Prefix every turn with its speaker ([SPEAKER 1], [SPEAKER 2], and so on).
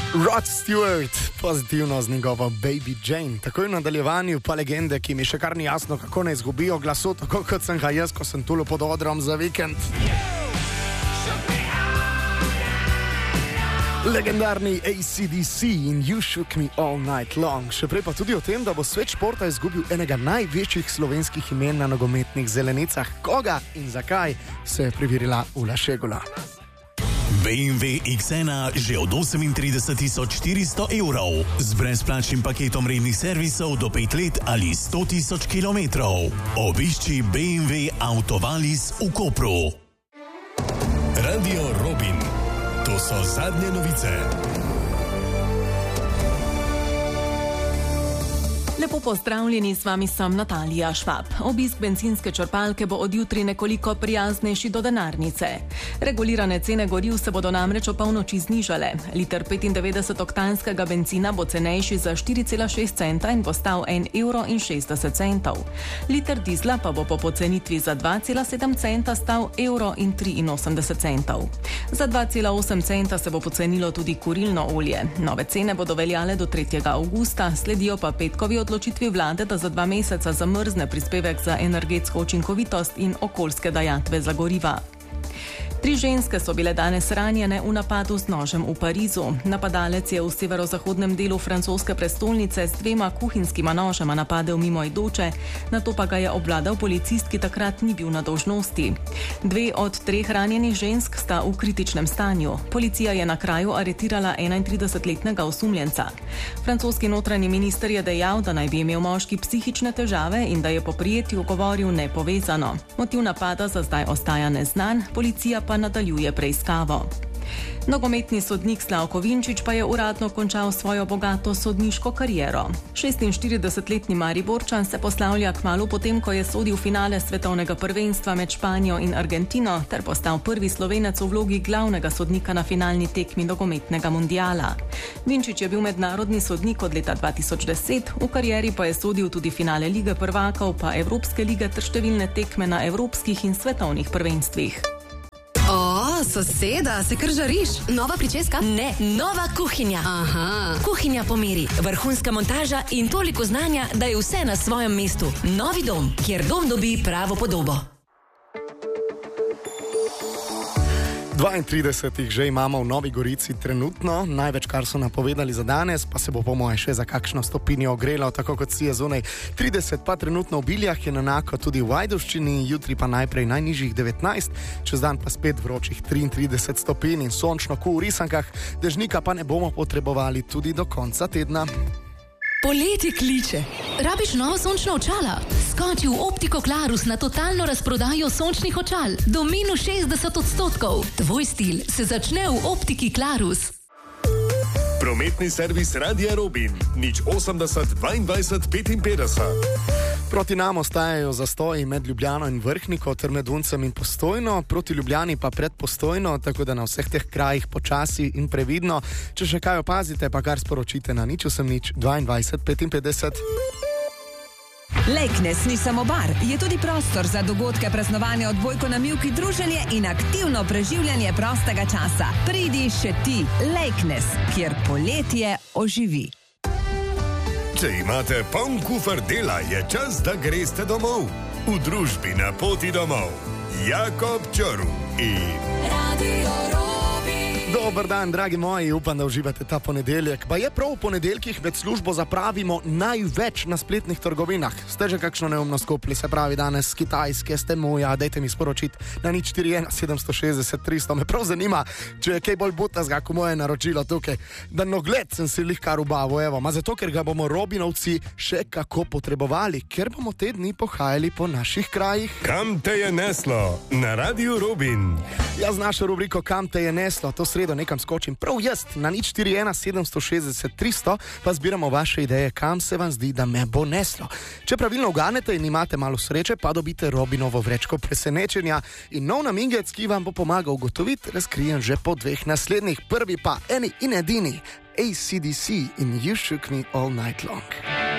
[SPEAKER 1] Rod Stewart, pozitivno z njegovo Baby Jane. Takoj v nadaljevanju pa legende, ki mi še kar ni jasno, kako ne izgubijo glasu, tako kot sem ga jaz, ko sem tule pod odrom za vikend. Legendarni AC/DC in You Shook Me All Night Long. Še prej pa tudi o tem, da bo svet športa izgubil enega največjih slovenskih imen na nogometnih zelenicah. Koga in zakaj, se je preverila Ula Šegula.
[SPEAKER 2] BMW X1 že od 38.400 evrov z brezplačnim paketom rednih servisov do 5 let ali 100.000 kilometrov. Obišči BMW Autovalis v Kopru. Radio Robin. To so zadnje novice.
[SPEAKER 3] Lepo pozdravljeni, s vami sem Natalija Švab. Obisk bencinske črpalke bo od jutri nekoliko prijaznejši do denarnice. Regulirane cene goriv se bodo namreč o polnoči znižale. Liter 95-oktanskega benzina bo cenejši za 4,6 centa in bo stal 1,60 €. Liter dizla pa bo po pocenitvi za 2,7 centa stal €1,83. Za 2,8 centa se bo pocenilo tudi kurilno olje. Nove cene bodo veljale do 3. avgusta, sledijo pa petkovi odločitvi vlade, da za 2 meseca zamrzne prispevek za energetsko učinkovitost in okoljske dajatve za goriva. 3 ženske so bile danes ranjene v napadu z nožem v Parizu. Napadalec je v severozahodnem delu francoske prestolnice z 2 kuhinjskima nožema napadel mimoidoče, nato pa ga je obvladal policist, ki takrat ni bil na dolžnosti. 2 od 3 ranjenih žensk sta v kritičnem stanju. Policija je na kraju aretirala 31-letnega osumljenca. Francoski notranji minister je dejal, da naj bi imel moški psihične težave in da je po prijetju govoril nepovezano. Motiv napada za zdaj ostaja neznan, policija pa nadaljuje preiskavo. Nogometni sodnik Slavko Vinčić pa je uradno končal svojo bogato sodniško kariero. 46-letni Mariborčan se poslavlja kmalu potem, ko je sodil finale svetovnega prvenstva med Španijo in Argentino ter postal prvi Slovenec v vlogi glavnega sodnika na finalni tekmi nogometnega mundiala. Vinčić je bil mednarodni sodnik od leta 2010, v karieri pa je sodil tudi finale Lige prvakov, pa Evropske lige ter številne tekme na evropskih in svetovnih prvenstvih.
[SPEAKER 4] Soseda, se kar žariš?
[SPEAKER 5] Nova pričeska?
[SPEAKER 4] Ne, nova kuhinja.
[SPEAKER 5] Aha.
[SPEAKER 4] Kuhinja po meri, vrhunska montaža in toliko znanja, da je vse na svojem mestu. Novi dom, kjer dom dobi pravo podobo.
[SPEAKER 1] 32 jih že imamo v Novi Gorici trenutno, največ, kar so napovedali za danes, pa se bo po moje še za kakšno stopinjo ogrelo, tako kot si je zunaj. 30 pa trenutno v Biljah, je enako tudi v Ajdovščini, jutri pa najprej najnižjih 19, čez dan pa spet vročih 33 stopinj in sončno v Risankah, dežnika pa ne bomo potrebovali tudi do konca tedna.
[SPEAKER 5] Poletje kliče. Rabiš novo sončno očala? Skoči v Optiko Klarus na totalno razprodajo sončnih očal. Do minus 60%. Tvoj stil se začne v Optiki Klarus.
[SPEAKER 2] Prometni servis Radia Robin. 080 22 55.
[SPEAKER 1] Proti nam ostajajo zastoji med Ljubljano in Vrhniko ter med Uncem in Postojno, proti Ljubljani pa pred Postojno, tako da na vseh teh krajih počasi in previdno. Če še kaj opazite, pa kar sporočite na 080 22 55.
[SPEAKER 6] Lejknes ni samo bar, je tudi prostor za dogodke, praznovanja, odbojko na mivki, druženje in aktivno preživljanje prostega časa. Pridi še ti, Lejknes, kjer poletje oživi.
[SPEAKER 2] Če imate poln kufer dela, je čas, da greste domov. V družbi Na poti domov. Jakob Čorv in
[SPEAKER 7] Radio Robin.
[SPEAKER 1] Dober dan, dragi moji, upam, da uživate ta ponedeljek. Pa je prav v ponedeljkih med službo zapravimo največ na spletnih trgovinah. Ste že kakšno neumnost kupili, se pravi danes z Kitajske, ste moja, dajte mi sporočiti na 041 760 300. Me prav zanima, če je kaj bolj butazga, ko moje naročilo tukaj. Da nogled sem si lihkar ubavo, evo, ma zato, ker ga bomo Robinovci še kako potrebovali, ker bomo te dni pohajali po naših krajih.
[SPEAKER 2] Kam te je neslo? Na Radio Robin.
[SPEAKER 1] Ja, z našo rubriko Kam te je neslo, to sredo nekam skočim prav jaz, na 041 760 300 pa zbiramo vaše ideje, kam se vam zdi, da me bo neslo. Če pravilno uganete in imate malo sreče, pa dobite Robinovo vrečko presenečenja in nov namigec, ki vam bo pomagal ugotoviti, razkrijem že po 2 naslednjih. Prvi pa eni in edini AC/DC in You Shook Me All Night Long.